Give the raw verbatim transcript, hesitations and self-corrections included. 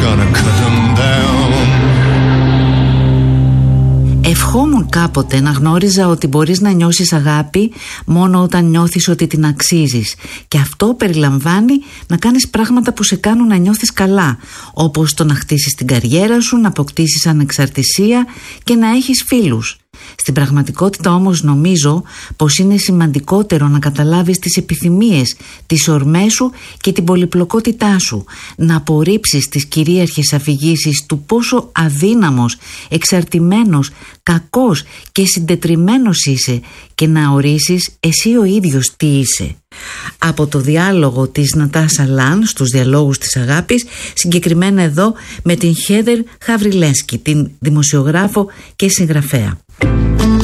gonna cut them down. Ευχόμουν κάποτε να γνώριζα ότι μπορείς να νιώσεις αγάπη μόνο όταν νιώθεις ότι την αξίζεις, και αυτό περιλαμβάνει να κάνεις πράγματα που σε κάνουν να νιώθεις καλά, όπως το να χτίσεις την καριέρα σου, να αποκτήσεις ανεξαρτησία και να έχεις φίλους. Στην πραγματικότητα όμως νομίζω πως είναι σημαντικότερο να καταλάβεις τις επιθυμίες, τις ορμές σου και την πολυπλοκότητά σου, να απορρίψεις τις κυρίαρχες αφηγήσεις του πόσο αδύναμος, εξαρτημένος, κακός και συντετριμμένος είσαι και να ορίσεις εσύ ο ίδιος τι είσαι. Από το διάλογο της Νατάσα Λαν στους διαλόγους της αγάπης, συγκεκριμένα εδώ με την Χέδερ Χαβριλένσκι, την δημοσιογράφο και συγγραφέα.